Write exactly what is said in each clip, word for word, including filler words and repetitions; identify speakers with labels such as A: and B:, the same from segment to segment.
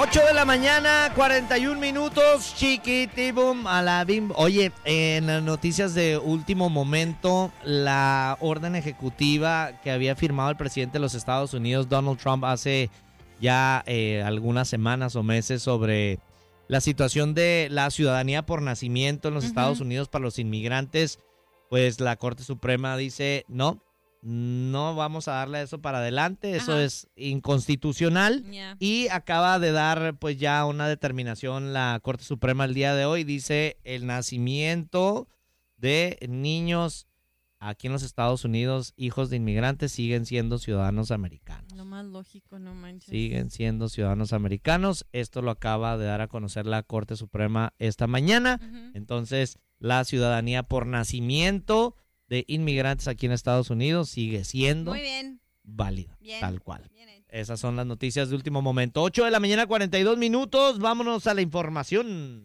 A: ocho de la mañana, cuarenta y un minutos, chiquitibum a la bim. Oye, en las noticias de último momento, la orden ejecutiva que había firmado el presidente de los Estados Unidos, Donald Trump, hace ya eh, algunas semanas o meses sobre la situación de la ciudadanía por nacimiento en los uh-huh. Estados Unidos para los inmigrantes, pues la Corte Suprema dice no. No vamos a darle eso para adelante, eso Ajá. es inconstitucional yeah. y acaba de dar pues ya una determinación la Corte Suprema el día de hoy, dice el nacimiento de niños aquí en los Estados Unidos, hijos de inmigrantes, siguen siendo ciudadanos americanos.
B: Lo más lógico, no manches.
A: Siguen siendo ciudadanos americanos, esto lo acaba de dar a conocer la Corte Suprema esta mañana, uh-huh. entonces la ciudadanía por nacimiento de inmigrantes aquí en Estados Unidos sigue siendo
B: Muy bien.
A: válida,
B: bien.
A: tal cual.
B: Bien.
A: Esas son las noticias de último momento. ocho de la mañana, cuarenta y dos minutos. Vámonos a la información.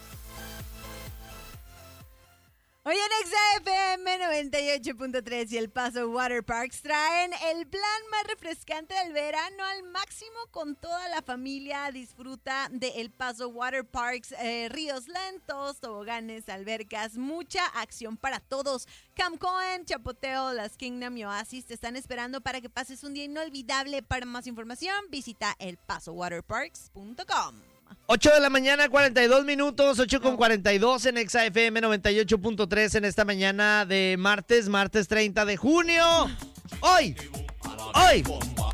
B: Hoy en Exa F M noventa y ocho punto tres y El Paso Water Parks traen el plan más refrescante del verano al máximo con toda la familia. Disfruta de El Paso Water Parks, eh, ríos lentos, toboganes, albercas, mucha acción para todos. Camp Cohen, Chapoteo, Las Kingdom y Oasis te están esperando para que pases un día inolvidable. Para más información, visita el paso water parks punto com.
A: ocho de la mañana, cuarenta y dos minutos, ocho con cuarenta y dos en Exa F M noventa y ocho punto tres en esta mañana de martes, martes treinta de junio. Hoy, hoy,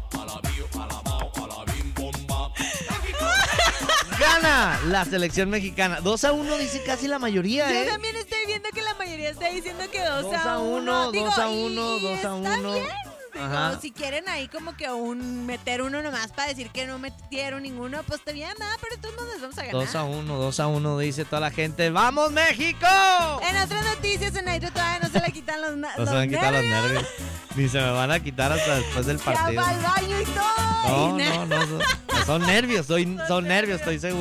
A: gana la selección mexicana. dos a uno dice casi la mayoría, ¿eh?
B: Yo también estoy viendo que la mayoría está diciendo que dos a
A: uno.
B: Digo,
A: dos a uno, dos a uno.
B: Bien. Digo, si quieren ahí como que un meter uno nomás para decir que no metieron ninguno, pues está bien, nada, pero todos nos vamos a ganar.
A: dos a uno, dos a uno dice toda la gente. ¡Vamos, México!
B: En otras noticias, en Nairo todavía no se le quitan los, na-
A: no
B: los
A: se van a quitar
B: nervios.
A: los nervios. Ni se me van a quitar hasta después del partido.
B: Ya va al baño y todo.
A: No, no, no, son, son nervios, soy, son nervios, estoy seguro.